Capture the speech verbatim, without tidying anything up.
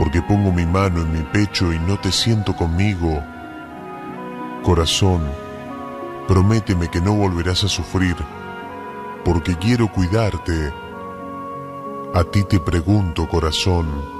porque pongo mi mano en mi pecho y no te siento conmigo. Corazón, prométeme que no volverás a sufrir, porque quiero cuidarte. A ti te pregunto, corazón,